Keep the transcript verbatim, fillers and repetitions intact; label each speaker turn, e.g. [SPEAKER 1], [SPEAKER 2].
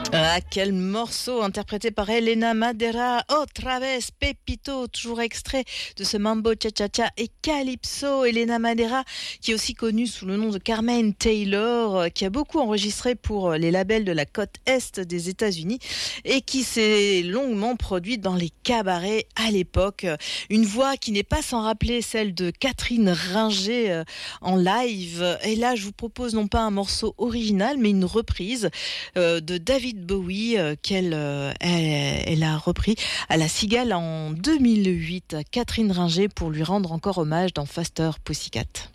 [SPEAKER 1] Ah, quel morceau interprété par Elena Madera, Otra vez Pepito, toujours extrait de ce Mambo Cha-Cha-Cha et Calypso. Elena Madera, qui est aussi connue sous le nom de Carmen Taylor, qui a beaucoup enregistré pour les labels de la côte Est des États-Unis et qui s'est longuement produite dans les cabarets à l'époque. Une voix qui n'est pas sans rappeler celle de Catherine Ringer en live. Et là, je vous propose non pas un morceau original, mais une reprise euh, de David Bowie euh, qu'elle euh, elle, elle a repris à la Cigale en deux mille huit. Catherine Ringer pour lui rendre encore hommage dans Faster Pussycat.